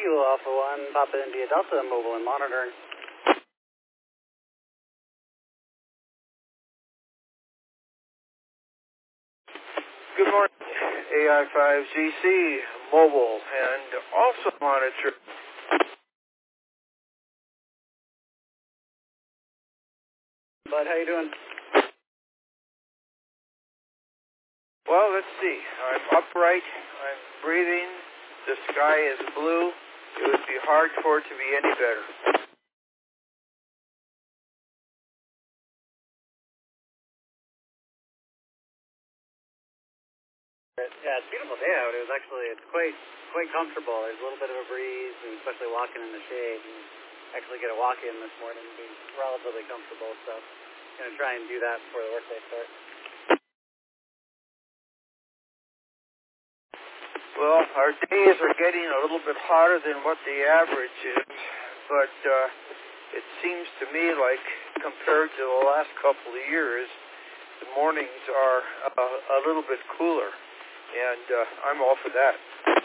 Kilo Alpha 1, Papa India Delta, mobile and monitoring. Good morning, AI5ZC, mobile and also monitor. Bud, how you doing? Well, let's see. I'm upright. I'm breathing. The sky is blue. It would be hard for it to be any better. Yeah, it's a beautiful day out. It's quite comfortable. There's a little bit of a breeze, and especially walking in the shade. And actually get a walk in this morning and be relatively comfortable. So I'm going to try and do that before the workday starts. Well, our days are getting a little bit hotter than what the average is, but it seems to me like compared to the last couple of years, the mornings are a little bit cooler, and I'm all for that.